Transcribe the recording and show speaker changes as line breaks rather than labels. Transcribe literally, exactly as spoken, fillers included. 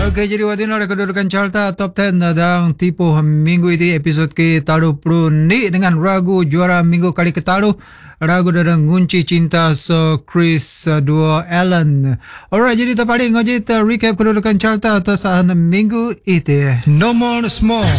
Okey, jadi wadina ada kedudukan carta top sepuluh dan tipu minggu ini episod ke taruh puluh ni dengan ragu juara minggu kali ke taruh ragu dan ngunci cinta so Chris uh, dua Allen. Alright, jadi terpaling ngojit uh, recap kedudukan carta atau sahan minggu itu.
Nomor sembilan.